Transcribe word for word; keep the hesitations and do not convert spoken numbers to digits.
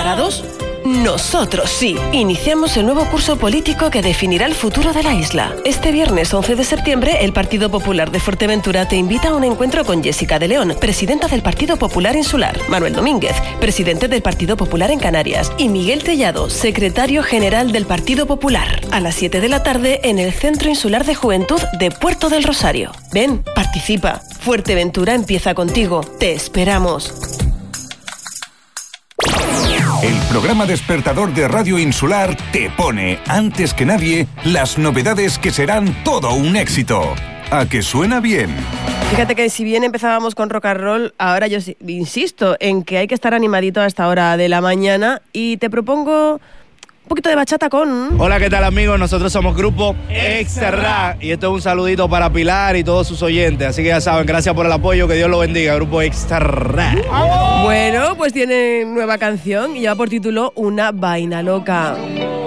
¿Preparados? Nosotros sí. Iniciamos el nuevo curso político que definirá el futuro de la isla. Este viernes once de septiembre, el Partido Popular de Fuerteventura te invita a un encuentro con Jessica de León, presidenta del Partido Popular Insular, Manuel Domínguez, presidente del Partido Popular en Canarias, y Miguel Tellado, secretario general del Partido Popular, a las siete de la tarde en el Centro Insular de Juventud de Puerto del Rosario. Ven, participa. Fuerteventura empieza contigo. Te esperamos. El programa despertador de Radio Insular te pone, antes que nadie, las novedades que serán todo un éxito. ¿A que suena bien? Fíjate que si bien empezábamos con rock and roll, ahora yo insisto en que hay que estar animadito a esta hora de la mañana y te propongo un poquito de bachata con... Hola, ¿qué tal, amigos? Nosotros somos Grupo Extra y esto es un saludito para Pilar y todos sus oyentes. Así que ya saben, gracias por el apoyo, que Dios lo bendiga, Grupo Extra. Bueno, pues tiene nueva canción y lleva por título Una Vaina Loca.